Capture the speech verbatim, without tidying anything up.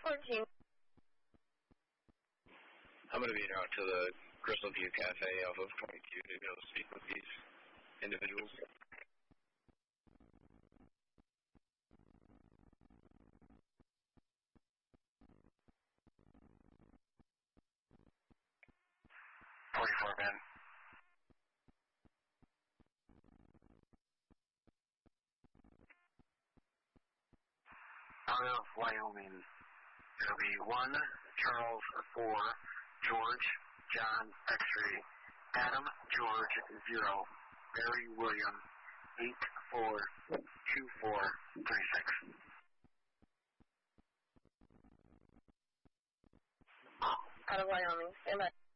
fourteen. I'm going to be en route to the Crystal View Cafe off of twenty-two to go speak with these individuals. forty-four, Ben. Out of Wyoming, it'll be one, Charles, four, George, John, X-ray, Adam, George, zero, Mary, William, eight, four, two, four, three, six. Out of Wyoming, stand by.